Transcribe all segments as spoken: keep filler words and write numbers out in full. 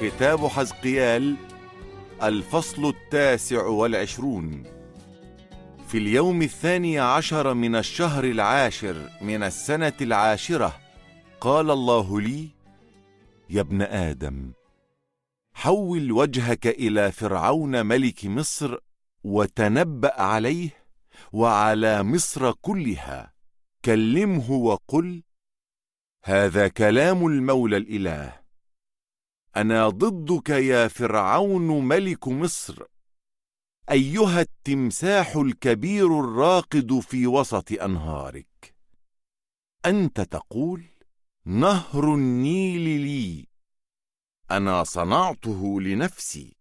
كتاب حزقيال الفصل التاسع والعشرون. في اليوم الثاني عشر من الشهر العاشر من السنة العاشرة قال الله لي: يا ابن آدم، حول وجهك إلى فرعون ملك مصر وتنبأ عليه وعلى مصر كلها، كلمه وقل: هذا كلام المولى الإله، أنا ضدك يا فرعون ملك مصر، أيها التمساح الكبير الراقد في وسط أنهارك. أنت تقول: نهر النيل لي، أنا صنعته لنفسي،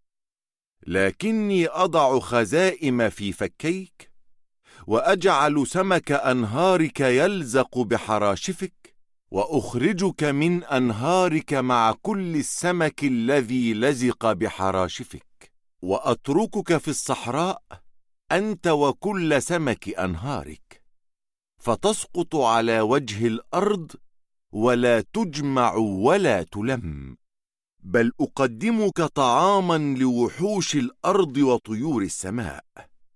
لكني أضع خزائم في فكيك، وأجعل سمك أنهارك يلزق بحراشفك، وأخرجك من أنهارك مع كل السمك الذي لزق بحراشفك، وأتركك في الصحراء أنت وكل سمك أنهارك، فتسقط على وجه الأرض ولا تجمع ولا تلم، بل أقدمك طعاما لوحوش الأرض وطيور السماء،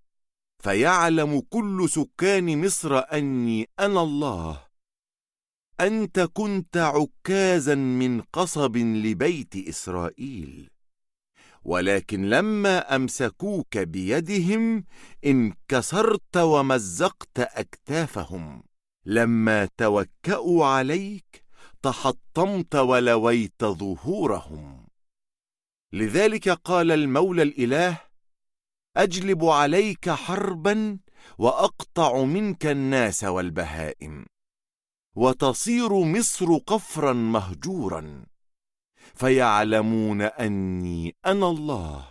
فيعلم كل سكان مصر أني أنا الله. أنت كنت عكازا من قصب لبيت إسرائيل، ولكن لما أمسكوك بيدهم انكسرت ومزقت أكتافهم، لما توكأوا عليك تحطمت ولويت ظهورهم. لذلك قال المولى الإله: أجلب عليك حربا وأقطع منك الناس والبهائم، وتصير مصر قفرا مهجورا، فيعلمون أني أنا الله.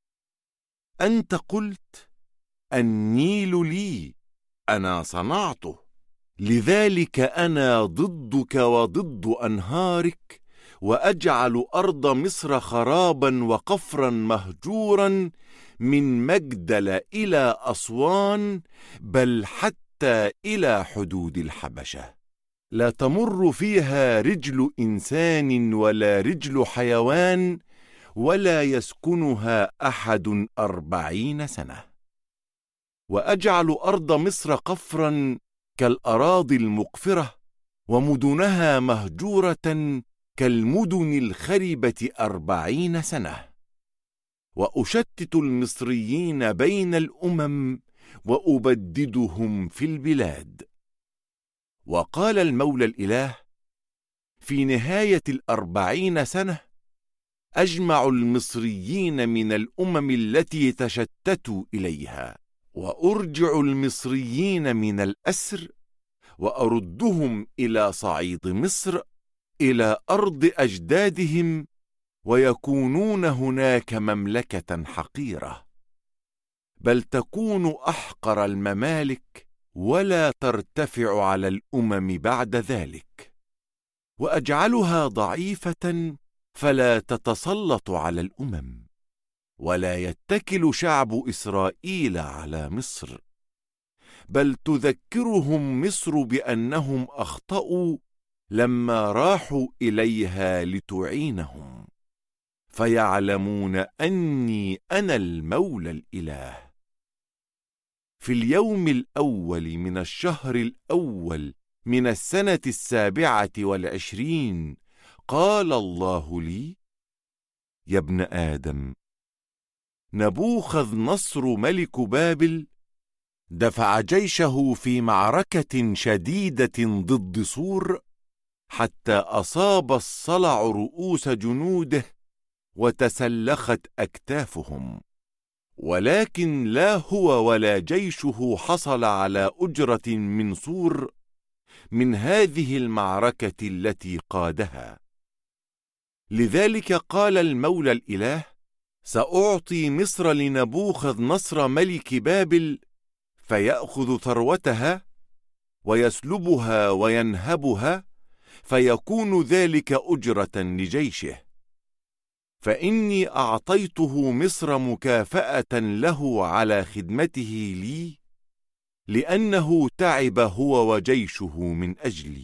أنت قلت: النيل لي، أنا صنعته، لذلك أنا ضدك وضد أنهارك، وأجعل أرض مصر خرابا وقفرا مهجورا، من مجدل إلى أسوان، بل حتى إلى حدود الحبشة، لا تمر فيها رجل إنسان ولا رجل حيوان، ولا يسكنها أحد أربعين سنة. وأجعل أرض مصر قفرا كالأراضي المقفرة، ومدنها مهجورة كالمدن الخربة أربعين سنة. وأشتت المصريين بين الأمم، وأبددهم في البلاد. وقال المولى الإله: في نهاية الأربعين سنة أجمع المصريين من الأمم التي تشتتوا إليها، وأرجع المصريين من الأسر، وأردهم إلى صعيد مصر، إلى أرض أجدادهم، ويكونون هناك مملكة حقيرة، بل تكون أحقر الممالك، ولا ترتفع على الأمم بعد ذلك، وأجعلها ضعيفة فلا تتسلط على الأمم، ولا يتكل شعب إسرائيل على مصر، بل تذكرهم مصر بأنهم أخطأوا لما راحوا إليها لتعينهم، فيعلمون أني أنا المولى الإله. في اليوم الأول من الشهر الأول من السنة السابعة والعشرين قال الله لي: يا ابن آدم، نبوخذ نصر ملك بابل دفع جيشه في معركة شديدة ضد صور، حتى أصاب الصلع رؤوس جنوده وتسلخت أكتافهم، ولكن لا هو ولا جيشه حصل على أجرة من صور من هذه المعركة التي قادها. لذلك قال المولى الإله: سأعطي مصر لنبوخذ نصر ملك بابل، فيأخذ ثروتها ويسلبها وينهبها، فيكون ذلك أجرة لجيشه، فإني أعطيته مصر مكافأة له على خدمته لي، لأنه تعب هو وجيشه من أجلي.